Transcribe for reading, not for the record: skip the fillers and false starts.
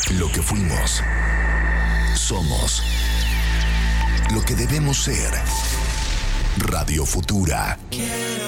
Lo que fuimos. Somos. Lo que debemos ser. Radio Futura.